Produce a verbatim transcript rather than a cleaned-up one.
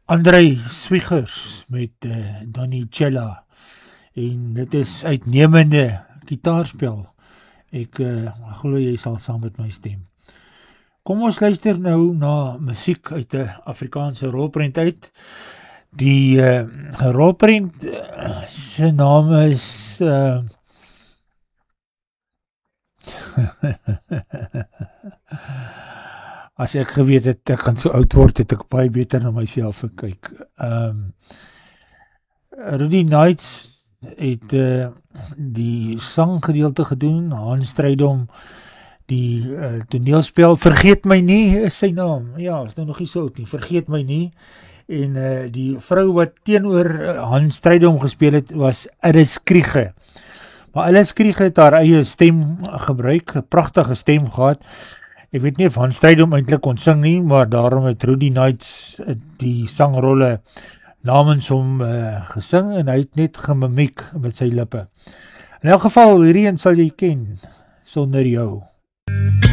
André Swiegers met uh, Donnie Cella en dit is uitnemende gitaarspel. Ek uh, glo jy sal saam met my stem. Kom ons luister nou na musiek uit 'n Afrikaanse rolprent uit. Die uh, rolprent uh, se naam is uh, as ek geweet het, ek gaan so oud word, het ek baie beter na myself gekyk. Um, Rudy Knights het uh, die sanggedeelte gedoen, Hans Strydom, die uh, toneelspel, Vergeet My Nie is sy naam, ja, is nou nog nie so oud nie, Vergeet My Nie, en uh, die vrou wat teenoor Hans Strydom gespeel het, was Iris Kriege. Maar Iris Kriege het haar eie stem gebruik, 'n pragtige stem gehad. Ek weet nie of Hans Strydom eintlik kon sing nie, maar daarom het Rudy Knights die sangrolle namens hom uh, gesing en hy het net gemimiek met sy lippe. In elk geval, hierdie een sal jy ken, Sonder Jou.